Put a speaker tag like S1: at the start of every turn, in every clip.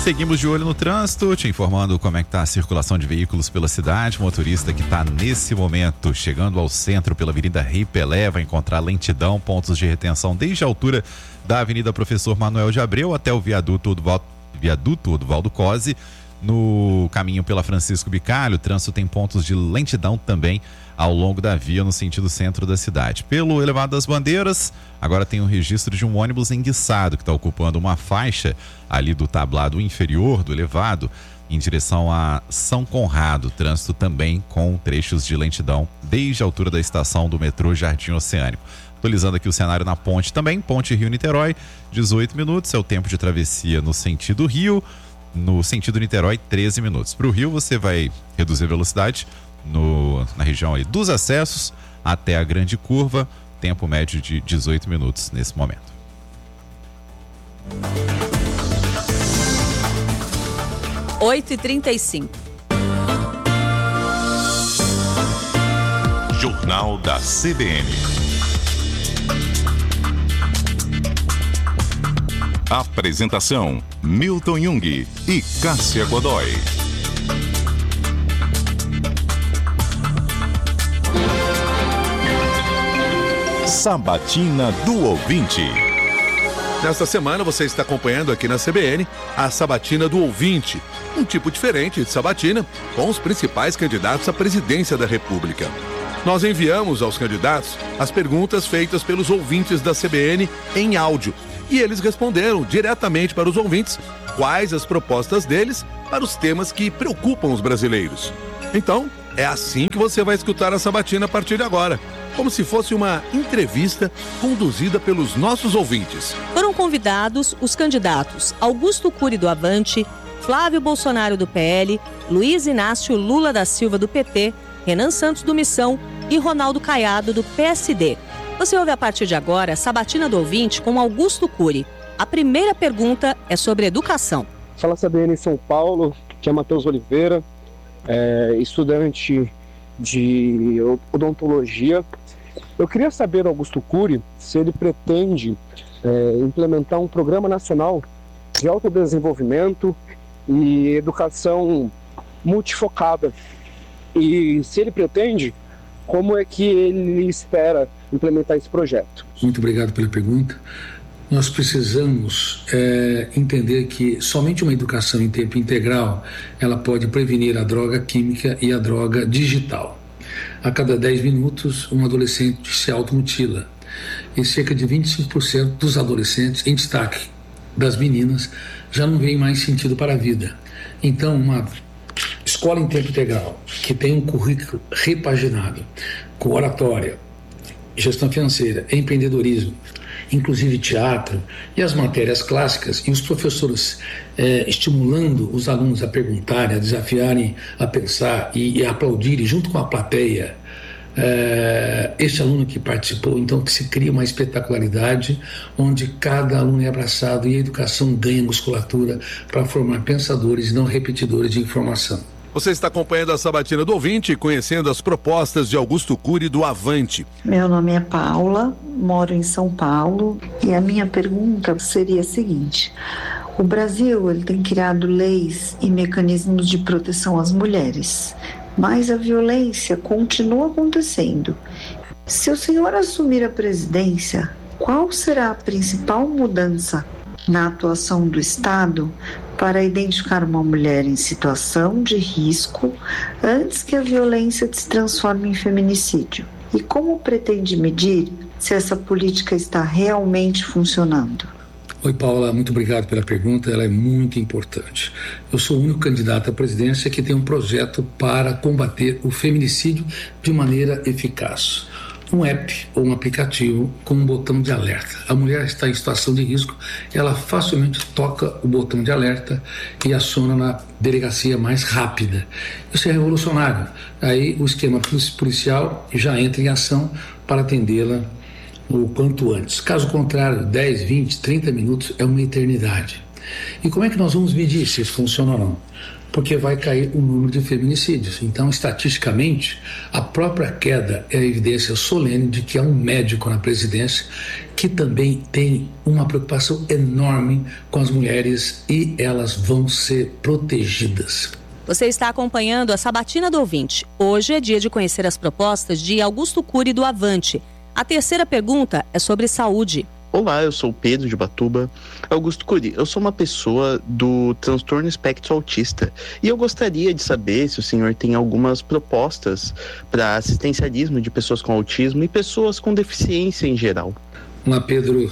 S1: Seguimos de olho no trânsito, te informando como é que está a circulação de veículos pela cidade. Motorista que está nesse momento chegando ao centro pela Avenida Rei Pelé vai encontrar lentidão, pontos de retenção desde a altura da Avenida Professor Manuel de Abreu até o viaduto Oduvaldo Cosi. No caminho pela Francisco Bicalho, o trânsito tem pontos de lentidão também ao longo da via no sentido centro da cidade. Pelo Elevado das Bandeiras, agora tem o registro de um ônibus enguiçado que está ocupando uma faixa ali do tablado inferior do elevado em direção a São Conrado. Trânsito também com trechos de lentidão desde a altura da estação do metrô Jardim Oceânico. Atualizando aqui o cenário na ponte também, Ponte Rio-Niterói, 18 minutos, é o tempo de travessia no sentido Rio. No sentido Niterói, 13 minutos. Para o Rio, você vai reduzir a velocidade na região aí dos acessos até a grande curva, tempo médio de 18 minutos nesse momento.
S2: Oito e 35.
S3: Jornal da CBN. Apresentação: Milton Jung e Cássia Godoy. Sabatina do Ouvinte.
S4: Nesta semana você está acompanhando aqui na CBN a Sabatina do Ouvinte, um tipo diferente de sabatina com os principais candidatos à presidência da República. Nós enviamos aos candidatos as perguntas feitas pelos ouvintes da CBN em áudio. E eles responderam diretamente para os ouvintes quais as propostas deles para os temas que preocupam os brasileiros. Então, é assim que você vai escutar a Sabatina a partir de agora, como se fosse uma entrevista conduzida pelos nossos ouvintes.
S2: Foram convidados os candidatos Augusto Cury do Avante, Flávio Bolsonaro do PL, Luiz Inácio Lula da Silva do PT, Renan Santos do Missão e Ronaldo Caiado do PSD. Você ouve a partir de agora a Sabatina do Ouvinte com Augusto Cury. A primeira pergunta é sobre educação.
S5: Fala CBN em São Paulo, que é Matheus Oliveira, estudante de odontologia. Eu queria saber, Augusto Cury, se ele pretende implementar um programa nacional de autodesenvolvimento e educação multifocada. E se ele pretende, como é que ele espera implementar esse projeto?
S6: Muito obrigado pela pergunta. Nós precisamos entender que somente uma educação em tempo integral ela pode prevenir a droga química e a droga digital. A cada 10 minutos, um adolescente se automutila. E cerca de 25% dos adolescentes, em destaque das meninas, já não veem mais sentido para a vida. Então, uma escola em tempo integral, que tem um currículo repaginado, com oratória, gestão financeira, empreendedorismo, inclusive teatro e as matérias clássicas, e os professores estimulando os alunos a perguntarem, a desafiarem a pensar e a aplaudirem junto com a plateia este aluno que participou. Então que se cria uma espetacularidade onde cada aluno é abraçado e a educação ganha musculatura para formar pensadores e não repetidores de informação.
S4: Você está acompanhando a Sabatina do Ouvinte e conhecendo as propostas de Augusto Cury do Avante.
S7: Meu nome é Paula, moro em São Paulo e a minha pergunta seria a seguinte: o Brasil ele tem criado leis e mecanismos de proteção às mulheres, mas a violência continua acontecendo. Se o senhor assumir a presidência, qual será a principal mudança na atuação do Estado para identificar uma mulher em situação de risco antes que a violência se transforme em feminicídio? E como pretende medir se essa política está realmente funcionando?
S6: Oi, Paula, muito obrigado pela pergunta, ela é muito importante. Eu sou o único candidato à presidência que tem um projeto para combater o feminicídio de maneira eficaz. Um app ou um aplicativo com um botão de alerta. A mulher está em situação de risco, ela facilmente toca o botão de alerta e aciona na delegacia mais rápida. Isso é revolucionário. Aí o esquema policial já entra em ação para atendê-la o quanto antes. Caso contrário, 10, 20, 30 minutos é uma eternidade. E como é que nós vamos medir se isso funciona ou não? porque vai cair o número de feminicídios. Então, estatisticamente, a própria queda é a evidência solene de que há um médico na presidência que também tem uma preocupação enorme com as mulheres e elas vão ser protegidas.
S2: Você está acompanhando a Sabatina do Ouvinte. Hoje é dia de conhecer as propostas de Augusto Cury do Avante. A terceira pergunta é sobre saúde.
S8: Olá, eu sou o Pedro de Batuba. Augusto Cury, eu sou uma pessoa do transtorno espectro autista e eu gostaria de saber se o senhor tem algumas propostas para assistencialismo de pessoas com autismo e pessoas com deficiência em geral.
S6: Olá, Pedro.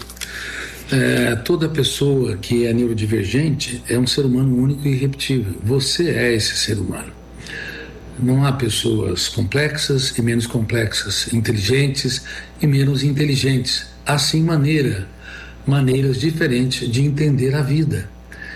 S6: Toda pessoa que é neurodivergente é um ser humano único e irrepetível. Você é esse ser humano. Não há pessoas complexas e menos complexas, inteligentes e menos inteligentes. Há sim maneiras diferentes de entender a vida,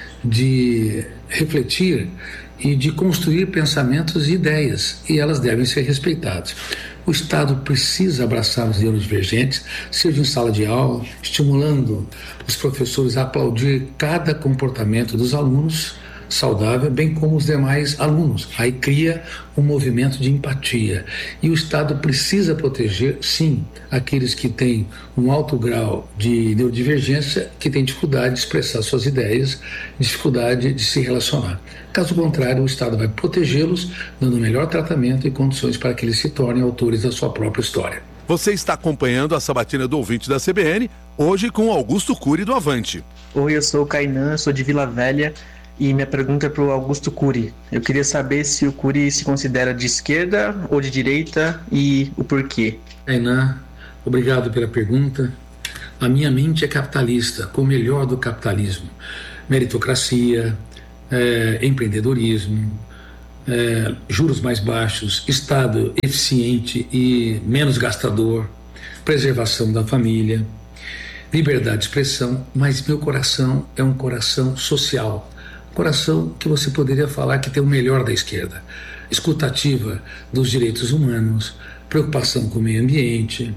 S6: de refletir e de construir pensamentos e ideias, e elas devem ser respeitadas. O Estado precisa abraçar os neurodivergentes, seja em sala de aula, estimulando os professores a aplaudir cada comportamento dos alunos saudável, bem como os demais alunos. Aí cria um movimento de empatia. E o Estado precisa proteger, sim, aqueles que têm um alto grau de neurodivergência, que têm dificuldade de expressar suas ideias, dificuldade de se relacionar. Caso contrário, o Estado vai protegê-los, dando melhor tratamento e condições para que eles se tornem autores da sua própria história.
S4: Você está acompanhando a Sabatina do Ouvinte da CBN, hoje com Augusto Cury do Avante.
S9: Oi, eu sou o Kainan, sou de Vila Velha. E minha pergunta é para o Augusto Cury. Eu queria saber se o Cury se considera de esquerda ou de direita e o porquê.
S6: Kainan, obrigado pela pergunta. A minha mente é capitalista, com o melhor do capitalismo. Meritocracia, empreendedorismo, juros mais baixos, Estado eficiente e menos gastador, preservação da família, liberdade de expressão, mas meu coração é um coração social. Coração que você poderia falar que tem o melhor da esquerda. Escutativa dos direitos humanos, preocupação com o meio ambiente,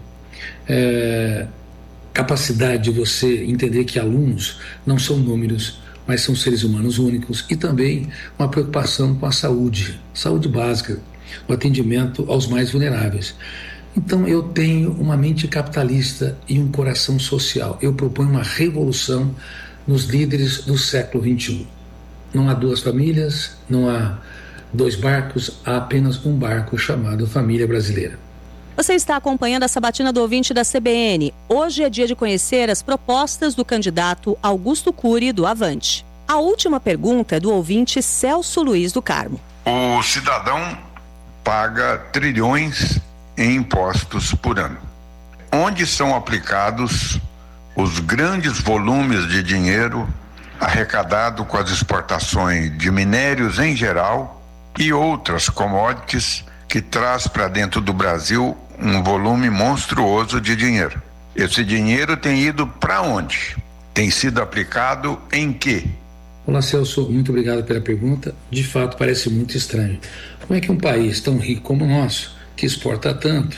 S6: capacidade de você entender que alunos não são números, mas são seres humanos únicos, e também uma preocupação com a saúde básica, o atendimento aos mais vulneráveis. Então eu tenho uma mente capitalista e um coração social. Eu proponho uma revolução nos líderes do século XXI. Não há duas famílias, não há dois barcos, há apenas um barco chamado Família Brasileira.
S2: Você está acompanhando a Sabatina do Ouvinte da CBN. Hoje é dia de conhecer as propostas do candidato Augusto Cury do Avante. A última pergunta é do ouvinte Celso Luiz do Carmo.
S10: O cidadão paga trilhões em impostos por ano. Onde são aplicados os grandes volumes de dinheiro arrecadado com as exportações de minérios em geral e outras commodities que traz para dentro do Brasil um volume monstruoso de dinheiro? Esse dinheiro tem ido para onde? Tem sido aplicado em quê?
S6: Olá, Celso, muito obrigado pela pergunta. De fato, parece muito estranho. Como é que um país tão rico como o nosso, que exporta tanto,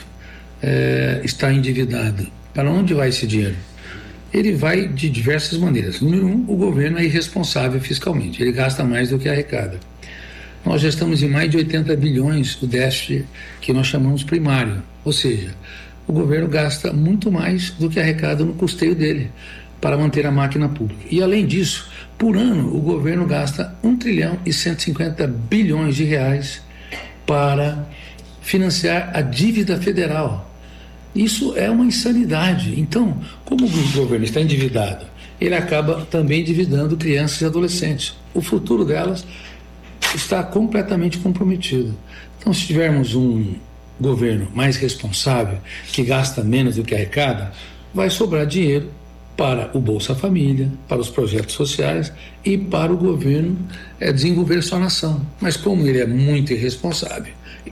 S6: está endividado? Para onde vai esse dinheiro? Ele vai de diversas maneiras. Número 1, o governo é irresponsável fiscalmente. Ele gasta mais do que arrecada. Nós já estamos em mais de 80 bilhões o déficit que nós chamamos primário. Ou seja, o governo gasta muito mais do que arrecada no custeio dele para manter a máquina pública. E além disso, por ano, o governo gasta 1 trilhão e 150 bilhões de reais para financiar a dívida federal. Isso é uma insanidade. Então, como o governo está endividado, ele acaba também endividando crianças e adolescentes. O futuro delas está completamente comprometido. Então, se tivermos um governo mais responsável, que gasta menos do que arrecada, vai sobrar dinheiro para o Bolsa Família, para os projetos sociais e para o governo desenvolver sua nação. Mas como ele é muito irresponsável,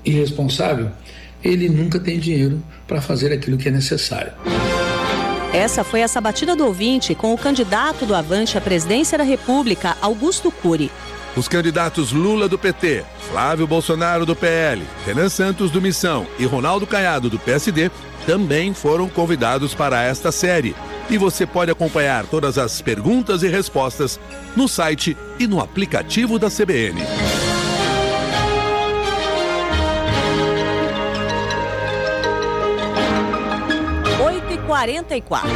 S6: ele nunca tem dinheiro para fazer aquilo que é necessário.
S2: Essa foi a Sabatina do Ouvinte com o candidato do Avante à presidência da República, Augusto Cury.
S4: Os candidatos Lula do PT, Flávio Bolsonaro do PL, Renan Santos do Missão e Ronaldo Caiado do PSD também foram convidados para esta série. E você pode acompanhar todas as perguntas e respostas no site e no aplicativo da CBN.
S2: 44.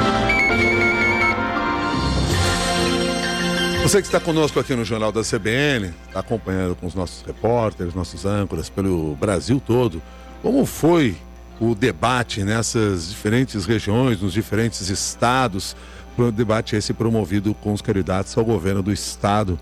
S4: Você que está conosco aqui no Jornal da CBN, está acompanhando com os nossos repórteres, nossos âncoras pelo Brasil todo, como foi o debate nessas diferentes regiões, nos diferentes estados, o debate esse promovido com os candidatos ao governo do estado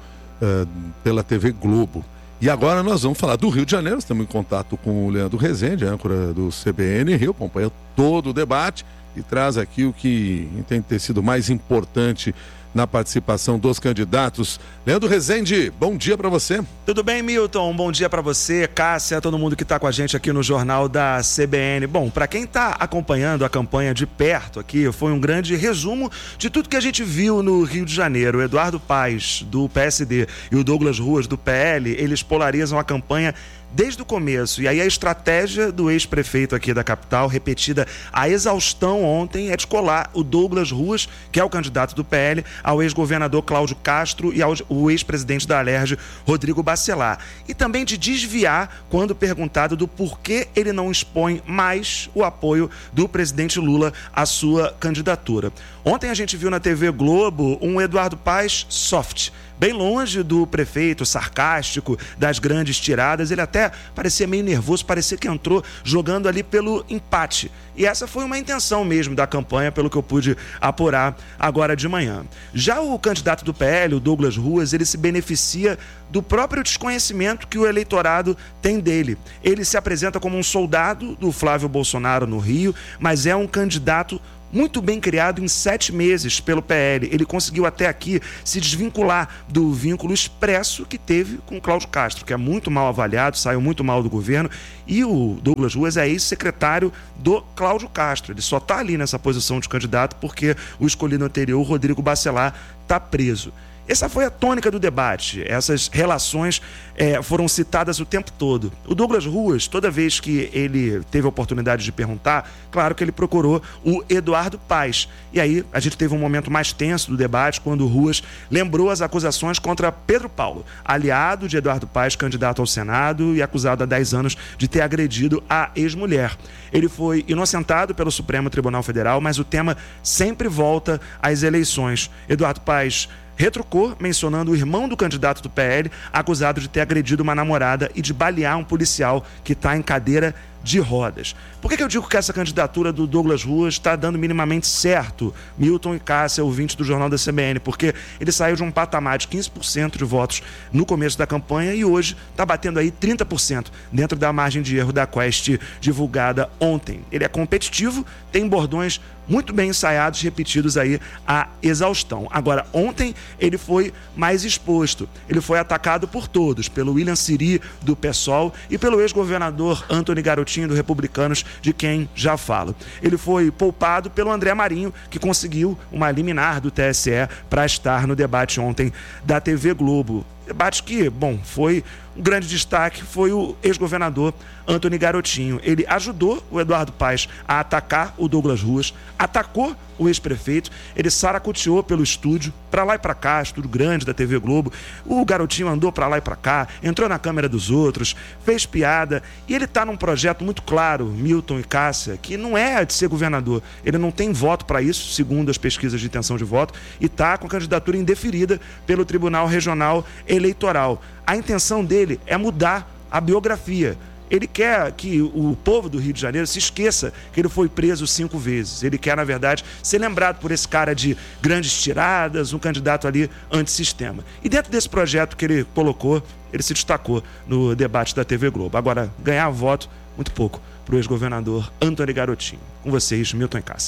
S4: pela TV Globo. E agora nós vamos falar do Rio de Janeiro. Estamos em contato com o Leandro Rezende, âncora do CBN Rio, acompanha todo o debate e traz aqui o que tem ter sido mais importante na participação dos candidatos. Leandro Rezende, bom dia para você.
S11: Tudo bem, Milton? Bom dia para você, Cássia, todo mundo que está com a gente aqui no Jornal da CBN. Bom, para quem está acompanhando a campanha de perto aqui, foi um grande resumo de tudo que a gente viu no Rio de Janeiro. O Eduardo Paes, do PSD, e o Douglas Ruas, do PL, eles polarizam a campanha desde o começo. E aí a estratégia do ex-prefeito aqui da capital, repetida a exaustão ontem, é de colar o Douglas Ruas, que é o candidato do PL, ao ex-governador Cláudio Castro e ao ex-presidente da Alerj, Rodrigo Bacelar. E também de desviar, quando perguntado do porquê ele não expõe mais o apoio do presidente Lula à sua candidatura. Ontem a gente viu na TV Globo um Eduardo Paes soft, bem longe do prefeito, sarcástico, das grandes tiradas. Ele até parecia meio nervoso, parecia que entrou jogando ali pelo empate. E essa foi uma intenção mesmo da campanha, pelo que eu pude apurar agora de manhã. Já o candidato do PL, o Douglas Ruas, ele se beneficia do próprio desconhecimento que o eleitorado tem dele. Ele se apresenta como um soldado do Flávio Bolsonaro no Rio, mas é um candidato muito bem criado em 7 meses pelo PL. Ele conseguiu até aqui se desvincular do vínculo expresso que teve com o Cláudio Castro, que é muito mal avaliado, saiu muito mal do governo, e o Douglas Ruas é ex-secretário do Cláudio Castro. Ele só está ali nessa posição de candidato porque o escolhido anterior, Rodrigo Bacelar, está preso. Essa foi a tônica do debate. Essas relações foram citadas o tempo todo. O Douglas Ruas, toda vez que ele teve a oportunidade de perguntar, claro que ele procurou o Eduardo Paes. E aí a gente teve um momento mais tenso do debate, quando o Ruas lembrou as acusações contra Pedro Paulo, aliado de Eduardo Paes, candidato ao Senado e acusado há 10 anos de ter agredido a ex-mulher. Ele foi inocentado pelo Supremo Tribunal Federal, mas o tema sempre volta às eleições. Eduardo Paes retrucou, mencionando o irmão do candidato do PL, acusado de ter agredido uma namorada e de balear um policial que está em cadeira de rodas. Por que eu digo que essa candidatura do Douglas Ruas está dando minimamente certo, Milton e Cássia, ouvintes do Jornal da CBN? Porque ele saiu de um patamar de 15% de votos no começo da campanha e hoje está batendo aí 30% dentro da margem de erro da Quest divulgada ontem. Ele é competitivo, tem bordões muito bem ensaiados, repetidos aí à exaustão. Agora, ontem ele foi mais exposto. Ele foi atacado por todos, pelo William Siri, do PSOL, e pelo ex-governador Antony Garotinho, do Republicanos, de quem já falo. Ele foi poupado pelo André Marinho, que conseguiu uma liminar do TSE para estar no debate ontem da TV Globo. Debate que, bom, foi um grande destaque, foi o ex-governador Antony Garotinho. Ele ajudou o Eduardo Paes a atacar o Douglas Ruas, atacou o ex-prefeito, ele saracoteou pelo estúdio, para lá e para cá, estúdio grande da TV Globo. O Garotinho andou para lá e para cá, entrou na câmera dos outros, fez piada, e ele está num projeto muito claro, Milton e Cássia, que não é de ser governador. Ele não tem voto para isso, segundo as pesquisas de intenção de voto, e está com a candidatura indeferida pelo Tribunal Regional Eleitoral. A intenção dele é mudar a biografia. Ele quer que o povo do Rio de Janeiro se esqueça que ele foi preso 5 vezes. Ele quer, na verdade, ser lembrado por esse cara de grandes tiradas, um candidato ali antissistema. E dentro desse projeto que ele colocou, ele se destacou no debate da TV Globo. Agora, ganhar voto, muito pouco, para o ex-governador Antony Garotinho. Com vocês, Milton e Cássia.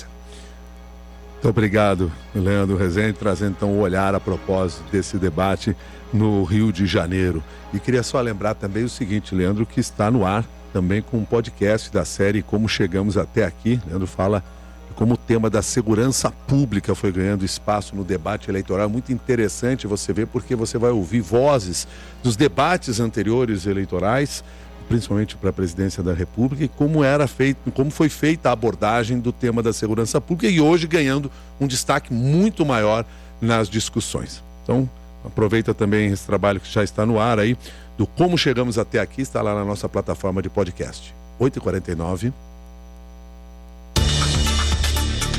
S4: Muito obrigado, Leandro Rezende, trazendo então o olhar a propósito desse debate no Rio de Janeiro. E queria só lembrar também o seguinte, Leandro, que está no ar também com um podcast da série Como Chegamos Até Aqui. Leandro fala de como o tema da segurança pública foi ganhando espaço no debate eleitoral. Muito interessante você ver, porque você vai ouvir vozes dos debates anteriores eleitorais, principalmente para a presidência da República, e como foi feita a abordagem do tema da segurança pública, e hoje ganhando um destaque muito maior nas discussões. Então, aproveita também esse trabalho que já está no ar aí, do Como Chegamos Até Aqui, está lá na nossa plataforma de podcast. 8h49.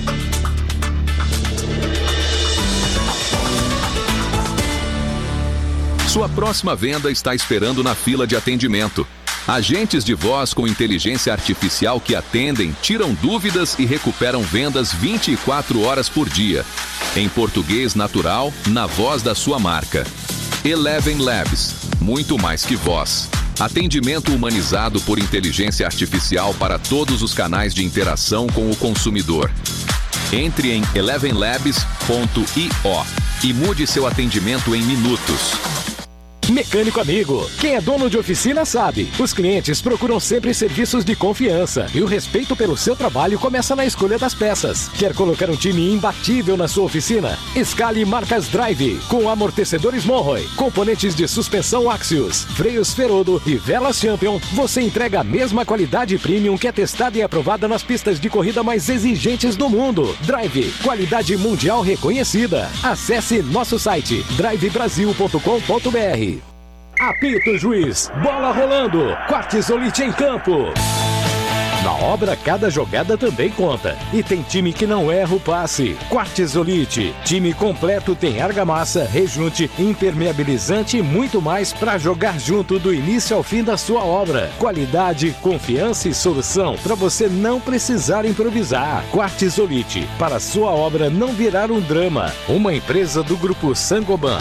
S12: Sua próxima venda está esperando na fila de atendimento. Agentes de voz com inteligência artificial que atendem, tiram dúvidas e recuperam vendas 24 horas por dia. Em português natural, na voz da sua marca. Eleven Labs, muito mais que voz. Atendimento humanizado por inteligência artificial para todos os canais de interação com o consumidor. Entre em elevenlabs.io e mude seu atendimento em minutos.
S13: Mecânico Amigo. Quem é dono de oficina sabe. Os clientes procuram sempre serviços de confiança e o respeito pelo seu trabalho começa na escolha das peças. Quer colocar um time imbatível na sua oficina? Escale marcas Drive, com amortecedores Monroe, componentes de suspensão Axios, freios Ferodo e velas Champion. Você entrega a mesma qualidade premium que é testada e aprovada nas pistas de corrida mais exigentes do mundo. Drive, qualidade mundial reconhecida. Acesse nosso site drivebrasil.com.br. Apito Juiz, bola rolando, Quartzolite em campo. Na obra, cada jogada também conta. E tem time que não erra o passe. Quartzolite, time completo, tem argamassa, rejunte, impermeabilizante e muito mais para jogar junto do início ao fim da sua obra. Qualidade, confiança e solução para você não precisar improvisar. Quartzolite, para sua obra não virar um drama. Uma empresa do Grupo Sangoban.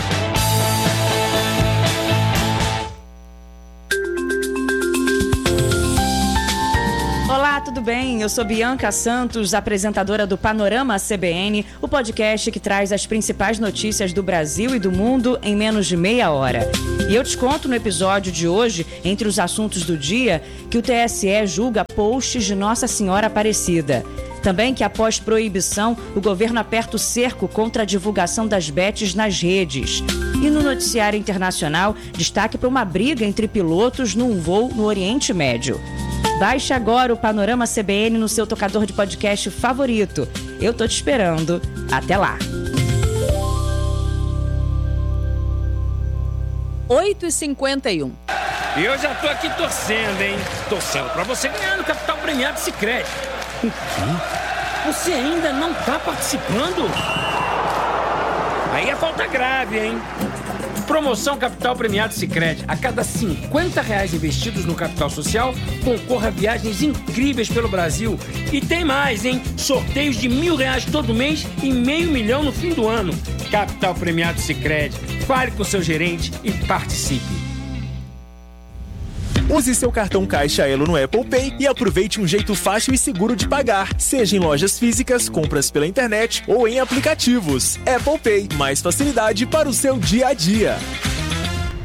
S14: Olá, tudo bem? Eu sou Bianca Santos, apresentadora do Panorama CBN, o podcast que traz as principais notícias do Brasil e do mundo em menos de meia hora. E eu te conto no episódio de hoje, entre os assuntos do dia, que o TSE julga posts de Nossa Senhora Aparecida. Também que, após proibição, o governo aperta o cerco contra a divulgação das bets nas redes. E no noticiário internacional, destaque para uma briga entre pilotos num voo no Oriente Médio. Baixe agora o Panorama CBN no seu tocador de podcast favorito. Eu tô te esperando. Até lá.
S2: 8h51.
S15: E eu já tô aqui torcendo, hein? Torcendo pra você ganhar no Capital Premiado Sicredi. O quê? Você ainda não tá participando? Aí é falta grave, hein? Promoção Capital Premiado Sicredi. A cada R$50 investidos no capital social, concorra a viagens incríveis pelo Brasil. E tem mais, hein? Sorteios de R$1.000 todo mês e R$500 mil no fim do ano. Capital Premiado Sicredi. Fale com seu gerente e participe.
S16: Use seu cartão Caixa Elo no Apple Pay e aproveite um jeito fácil e seguro de pagar, seja em lojas físicas, compras pela internet ou em aplicativos. Apple Pay, mais facilidade para o seu dia a dia.